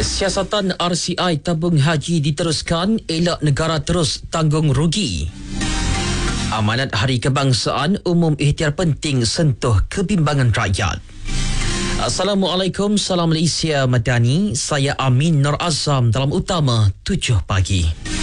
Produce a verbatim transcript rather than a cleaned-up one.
Siasatan R C I tabung haji diteruskan, elak negara terus tanggung rugi. Amanat Hari Kebangsaan umum ikhtiar penting sentuh kebimbangan rakyat. Assalamualaikum, salam Malaysia Madani. Saya Amin Nur Azam dalam utama tujuh pagi.